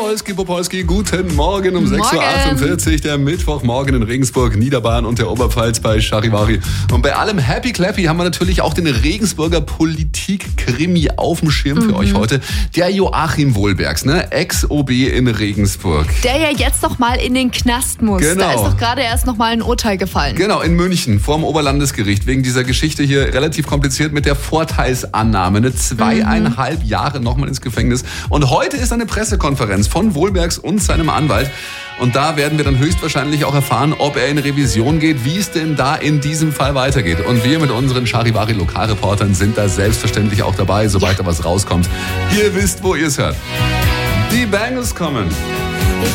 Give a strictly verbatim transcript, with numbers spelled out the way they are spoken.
Polski, Popolski, guten Morgen um sechs Uhr achtundvierzig, der Mittwochmorgen in Regensburg, Niederbayern und der Oberpfalz bei Charivari. Und bei allem Happy Clappy haben wir natürlich auch den Regensburger Politik-Krimi auf dem Schirm für mhm. euch heute. Der Joachim Wohlbergs, ne? Ex-O B in Regensburg. Der ja jetzt noch mal in den Knast muss. Genau. Da ist doch gerade erst noch mal ein Urteil gefallen. Genau, in München vorm Oberlandesgericht wegen dieser Geschichte hier relativ kompliziert mit der Vorteilsannahme. Ne? Zweieinhalb mhm. Jahre nochmal ins Gefängnis. Und heute ist eine Pressekonferenz von Wohlbergs und seinem Anwalt. Und da werden wir dann höchstwahrscheinlich auch erfahren, ob er in Revision geht, wie es denn da in diesem Fall weitergeht. Und wir mit unseren Charivari-Lokalreportern sind da selbstverständlich auch dabei, sobald da was rauskommt. Ihr wisst, wo ihr es hört. Die Bangles kommen.